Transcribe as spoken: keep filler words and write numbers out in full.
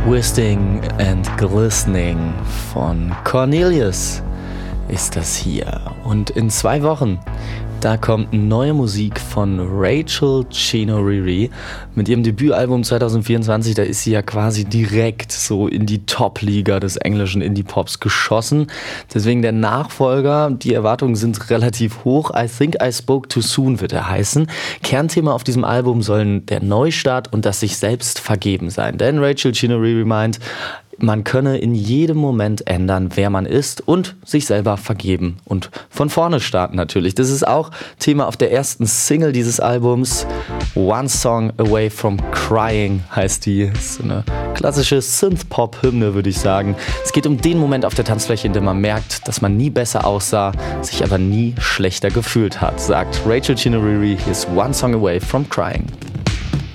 Twisting and Glistening von Cornelius ist das hier. Und in zwei Wochen, da kommt neue Musik von Rachel Chinouriri. Mit ihrem Debütalbum zwanzig vierundzwanzig, da ist sie ja quasi direkt so in die Top-Liga des englischen Indie-Pops geschossen. Deswegen der Nachfolger, die Erwartungen sind relativ hoch. I Think I Spoke Too Soon wird er heißen. Kernthema auf diesem Album sollen der Neustart und das sich selbst vergeben sein. Denn Rachel Chinouriri meint, man könne in jedem Moment ändern, wer man ist und sich selber vergeben und von vorne starten natürlich. Das ist auch Thema auf der ersten Single dieses Albums. One Song Away From Crying heißt die. Das ist so eine klassische Synth-Pop-Hymne, würde ich sagen. Es geht um den Moment auf der Tanzfläche, in dem man merkt, dass man nie besser aussah, sich aber nie schlechter gefühlt hat, sagt Rachel Chinouriri. Hier ist One Song Away From Crying.